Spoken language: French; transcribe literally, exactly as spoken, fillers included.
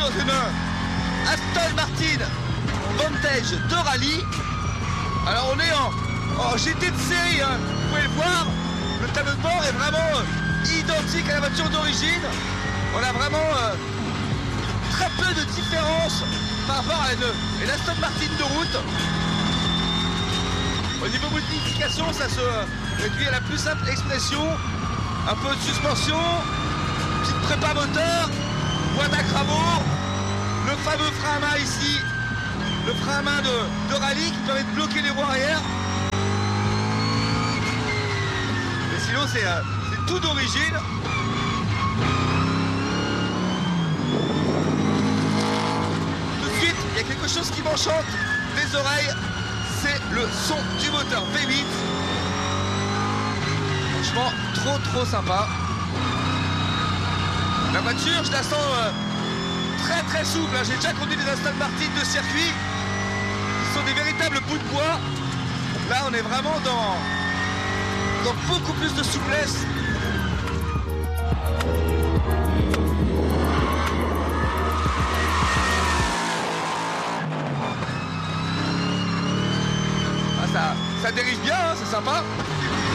dans une Aston Martin Vantage de rallye. Alors on est en, en G T de série, hein. Vous pouvez le voir, le tableau de bord est vraiment euh, identique à la voiture d'origine. On a vraiment euh, très peu de différence par rapport à une, une Aston Martin de route. Au niveau modification, ça se réduit à la plus simple expression. Un peu de suspension, petite prépa moteur, boîte à cravaud, le fameux frein à main ici, le frein à main de, de rallye qui permet de bloquer les roues arrière. Mais sinon c'est euh, tout d'origine. Tout de suite, il y a quelque chose qui m'enchante les oreilles, c'est le son du moteur V huit. Franchement, trop trop sympa. La voiture, je la sens euh, très très souple. J'ai déjà conduit des Aston Martin de circuit. Ils sont des véritables bouts de bois. Là, on est vraiment dans, dans beaucoup plus de souplesse. Ah, ça, ça dérive bien, hein, c'est sympa.